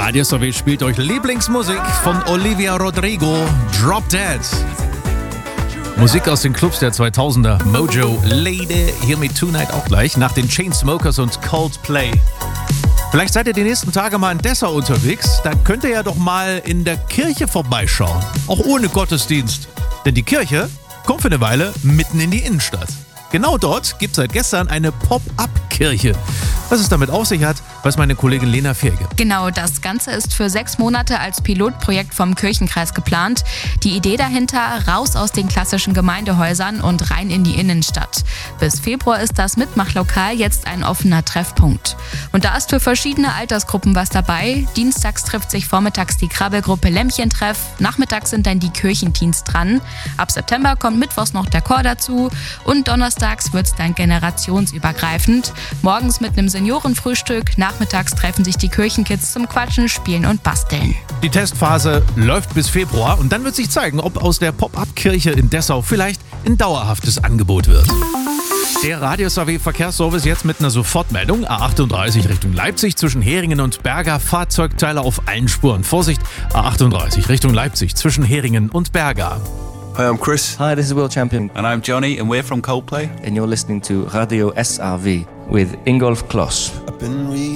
Radio SAW spielt euch Lieblingsmusik von Olivia Rodrigo, Drop Dead. Musik aus den Clubs der 2000er, Mojo, Lady, Hear Me Tonight auch gleich, nach den Chainsmokers und Coldplay. Vielleicht seid ihr die nächsten Tage mal in Dessau unterwegs, dann könnt ihr ja doch mal in der Kirche vorbeischauen, auch ohne Gottesdienst. Denn die Kirche kommt für eine Weile mitten in die Innenstadt. Genau dort gibt es seit gestern eine Pop-up-Kirche. Was es damit auf sich hat, weiß meine Kollegin Lena Ferge. Genau, das Ganze ist für 6 Monate als Pilotprojekt vom Kirchenkreis geplant. Die Idee dahinter, raus aus den klassischen Gemeindehäusern und rein in die Innenstadt. Bis Februar ist das Mitmachlokal jetzt ein offener Treffpunkt. Und da ist für verschiedene Altersgruppen was dabei. Dienstags trifft sich vormittags die Krabbelgruppe Lämmchentreff, nachmittags sind dann die Kirchenteens dran. Ab September kommt mittwochs noch der Chor dazu und donnerstags wird es dann generationsübergreifend. Morgens mit einem Seniorenfrühstück, nachmittags treffen sich die Kirchenkids zum Quatschen, Spielen und Basteln. Die Testphase läuft bis Februar und dann wird sich zeigen, ob aus der Pop-up-Kirche in Dessau vielleicht ein dauerhaftes Angebot wird. Der Radio SAW Verkehrsservice jetzt mit einer Sofortmeldung. A38 Richtung Leipzig zwischen Heringen und Berga. Fahrzeugteile auf allen Spuren. Vorsicht, A38 Richtung Leipzig zwischen Heringen und Berga. Hi, I'm Chris. Hi, this is World Champion, And I'm Johnny, and we're from Coldplay. and you're listening to Radio SRV with Ingolf Kloss. I've been